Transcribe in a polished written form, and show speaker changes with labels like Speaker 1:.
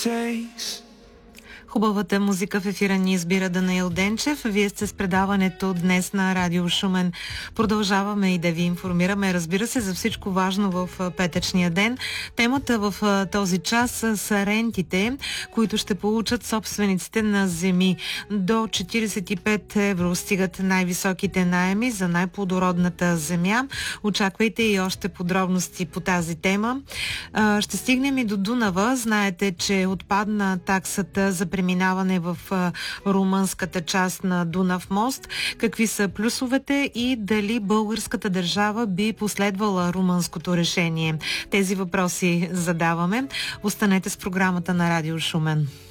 Speaker 1: Хубавата музика в ефира ни избира Данаил Денчев. Вие сте с предаването днес на Радио Шумен. Продължаваме и да ви информираме, разбира се, за всичко важно в петъчния ден. Темата в този час са рентите, които ще получат собствениците на земи. До 45 евро стигат най-високите наеми за най-плодородната земя. Очаквайте и още подробности по тази тема. Ще стигнем и до Дунава. Знаете, че отпадна таксата за преминаване в румънската част на Дунав мост. Какви са плюсовете и дали българската държава би последвала румънското решение? Тези въпроси задаваме. Останете с програмата на Радио Шумен.